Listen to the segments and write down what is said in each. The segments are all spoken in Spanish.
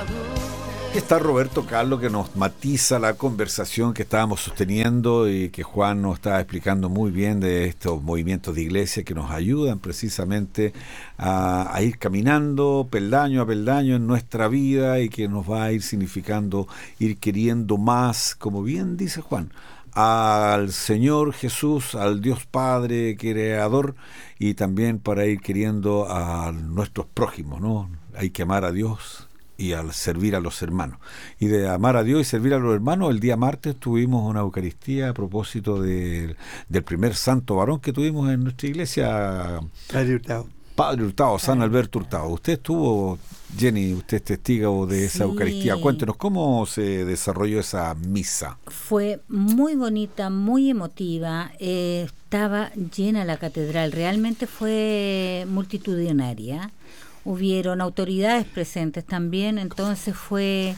Está Roberto Carlos, que nos matiza la conversación que estábamos sosteniendo y que Juan nos estaba explicando muy bien de estos movimientos de iglesia que nos ayudan precisamente a ir caminando peldaño a peldaño en nuestra vida y que nos va a ir significando ir queriendo más, como bien dice Juan, al Señor Jesús, al Dios Padre Creador, y también para ir queriendo a nuestros prójimos, ¿no? Hay que amar a Dios y al servir a los hermanos. Y de amar a Dios y servir a los hermanos, el día martes tuvimos una Eucaristía a propósito del primer santo varón que tuvimos en nuestra iglesia, Padre Hurtado, San Alberto Hurtado. Usted estuvo, Jenny, usted es testigo de esa Eucaristía. Cuéntenos, ¿cómo se desarrolló esa misa? Fue muy bonita, muy emotiva. Estaba llena la catedral, realmente fue multitudinaria. Hubieron autoridades presentes también, entonces fue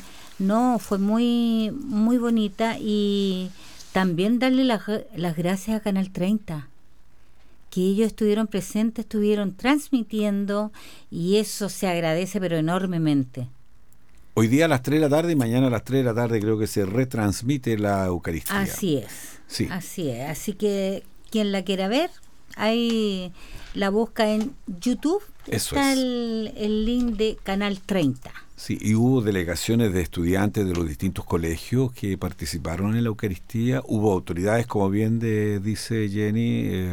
muy muy bonita. Y también darle las gracias a Canal 30, que ellos estuvieron presentes, estuvieron transmitiendo, y eso se agradece pero enormemente. Hoy día a las 3 de la tarde y mañana a las 3 de la tarde creo que se retransmite la Eucaristía. Así es, sí. Así es, así que quien la quiera ver, ahí la busca en YouTube. Eso está es. el link de Canal 30. Sí, y hubo delegaciones de estudiantes de los distintos colegios que participaron en la Eucaristía. Hubo autoridades, como bien dice Jenny,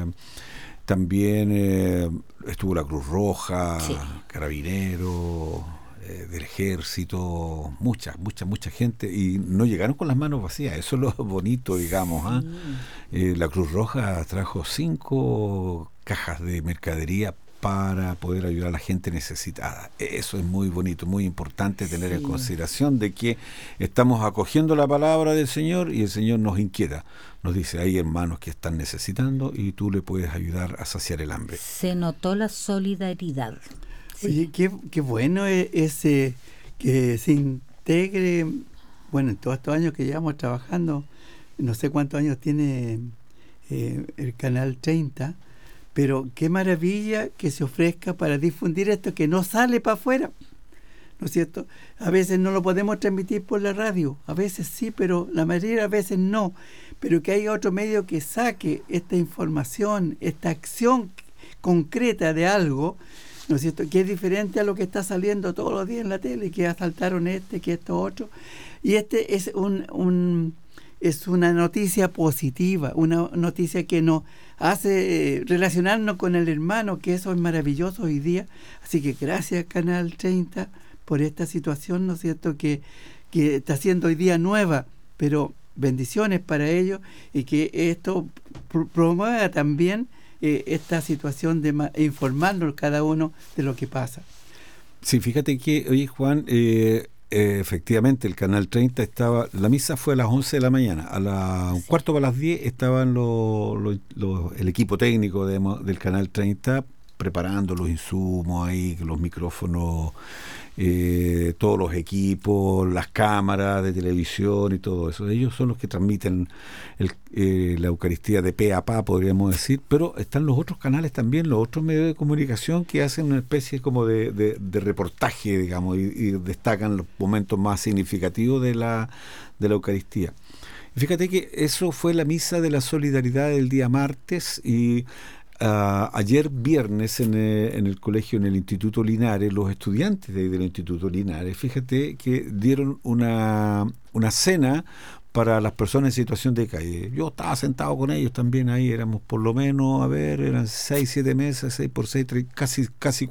también estuvo la Cruz Roja, sí, Carabineros, del Ejército, mucha gente, y no llegaron con las manos vacías. Eso es lo bonito, digamos. Sí. La Cruz Roja trajo 5 cajas de mercadería para poder ayudar a la gente necesitada. Eso es muy bonito, muy importante tener en consideración de que estamos acogiendo la palabra del Señor y el Señor nos inquieta. Nos dice, hay hermanos que están necesitando y tú le puedes ayudar a saciar el hambre. Se notó la solidaridad. Oye, qué bueno es que se integre, bueno, en todos estos años que llevamos trabajando, no sé cuántos años tiene el Canal 30, pero qué maravilla que se ofrezca para difundir esto que no sale para afuera, ¿no es cierto? A veces no lo podemos transmitir por la radio, a veces sí, pero la mayoría de veces no, pero que haya otro medio que saque esta información, esta acción concreta de algo, ¿no es cierto?, que es diferente a lo que está saliendo todos los días en la tele, que asaltaron que esto otro, y este es es una noticia positiva, una noticia que nos hace relacionarnos con el hermano, que eso es maravilloso hoy día. Así que gracias Canal 30 por esta situación, ¿no es cierto?, que está siendo hoy día nueva, pero bendiciones para ellos, y que esto promueva también esta situación de informarnos cada uno de lo que pasa. Sí, fíjate que, oye Juan, efectivamente el Canal 30 estaba, la misa fue a las 11 de la mañana, a las 9:45 estaban el equipo técnico del Canal 30 preparando los insumos ahí, los micrófonos, todos los equipos, las cámaras de televisión y todo eso. Ellos son los que transmiten la Eucaristía de pe a pa, podríamos decir, pero están los otros canales también, los otros medios de comunicación que hacen una especie como de reportaje, digamos, y destacan los momentos más significativos de la Eucaristía. Y fíjate que eso fue la misa de la solidaridad del día martes, y ayer viernes en el colegio, en el Instituto Linares, los estudiantes del Instituto Linares, fíjate que dieron una cena para las personas en situación de calle. Yo estaba sentado con ellos también ahí, éramos por lo menos, eran 6, 7 mesas, 6 por 6, casi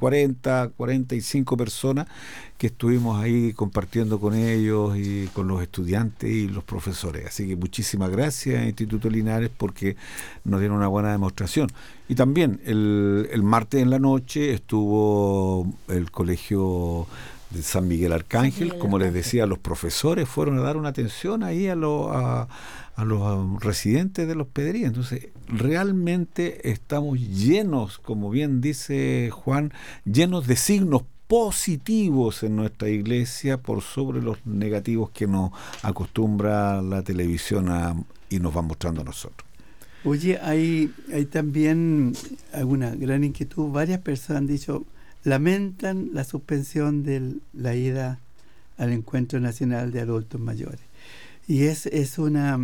45 personas que estuvimos ahí compartiendo con ellos y con los estudiantes y los profesores. Así que muchísimas gracias Instituto Linares porque nos dieron una buena demostración. Y también el martes en la noche estuvo el colegio de San Miguel Arcángel, como les decía, los profesores fueron a dar una atención ahí a los residentes de la hospedería. Entonces, realmente estamos llenos, como bien dice Juan, llenos de signos positivos en nuestra iglesia por sobre los negativos que nos acostumbra la televisión y nos va mostrando a nosotros. Oye, hay también alguna gran inquietud. Varias personas han dicho, lamentan la suspensión de la ida al Encuentro Nacional de Adultos Mayores. Y es una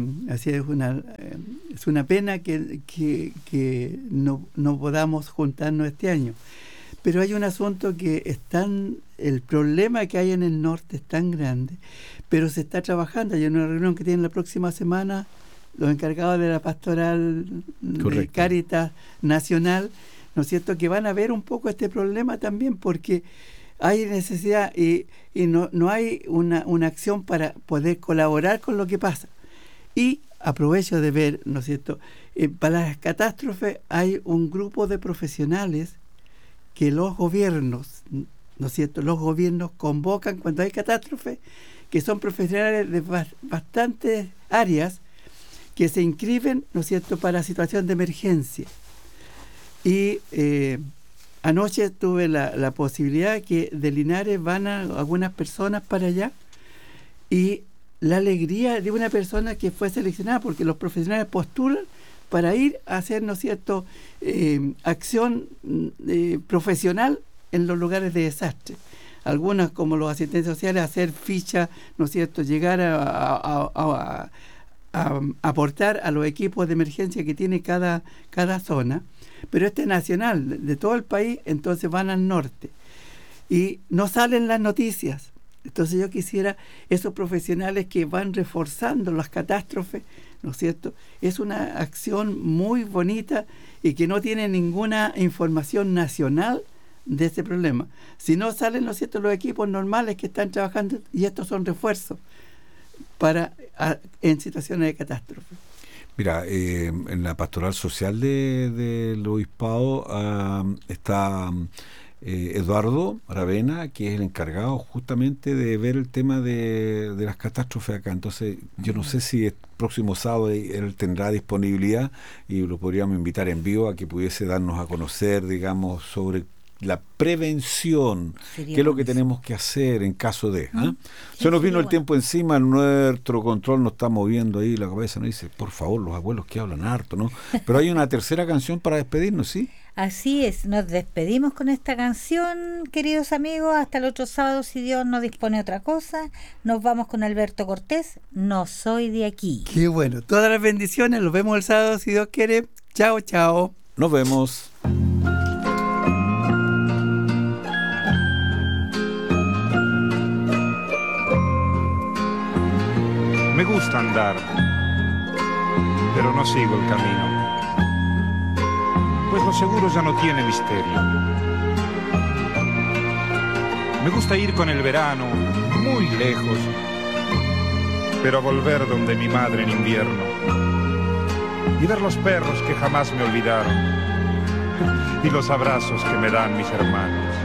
pena que no podamos juntarnos este año. Pero hay un asunto que el problema que hay en el norte es tan grande, pero se está trabajando. Hay una reunión que tienen la próxima semana los encargados de la pastoral de Cáritas Nacional, ¿no es cierto?, que van a ver un poco este problema también, porque hay necesidad y no hay una acción para poder colaborar con lo que pasa. Y aprovecho de ver, ¿no es cierto?, para las catástrofes hay un grupo de profesionales que los gobiernos, ¿no es cierto?, los gobiernos convocan cuando hay catástrofes, que son profesionales de bastantes áreas que se inscriben, ¿no es cierto?, para situación de emergencia. Y anoche tuve la posibilidad que de Linares van algunas personas para allá, y la alegría de una persona que fue seleccionada, porque los profesionales postulan para ir a hacer, ¿no es cierto?, acción profesional en los lugares de desastre. Algunas, como los asistentes sociales, hacer fichas, ¿no es cierto?, llegar a aportar a los equipos de emergencia que tiene cada zona. Pero este nacional, de todo el país, entonces van al norte. Y no salen las noticias. Entonces yo quisiera esos profesionales que van reforzando las catástrofes, ¿no es cierto? Es una acción muy bonita y que no tiene ninguna información nacional de ese problema. Si no salen, ¿no es cierto?, los equipos normales que están trabajando, y estos son refuerzos en situaciones de catástrofe. Mira, en la pastoral social del obispado está Eduardo Aravena, que es el encargado justamente de ver el tema de las catástrofes acá. Entonces, yo no sé si el próximo sábado él tendrá disponibilidad y lo podríamos invitar en vivo a que pudiese darnos a conocer, digamos, sobre la prevención, qué es lo que tenemos que hacer en caso de... Se nos vino el tiempo encima, nuestro control nos está moviendo ahí la cabeza, nos dice, por favor, los abuelos que hablan harto, ¿no? Pero hay una tercera canción para despedirnos, ¿sí? Así es, nos despedimos con esta canción, queridos amigos, hasta el otro sábado, si Dios nos dispone otra cosa. Nos vamos con Alberto Cortés, No soy de aquí. Qué bueno, todas las bendiciones, los vemos el sábado, si Dios quiere. Chao, chao. Nos vemos. Me gusta andar, pero no sigo el camino, pues lo seguro ya no tiene misterio. Me gusta ir con el verano muy lejos, pero a volver donde mi madre en invierno, y ver los perros que jamás me olvidaron, y los abrazos que me dan mis hermanos.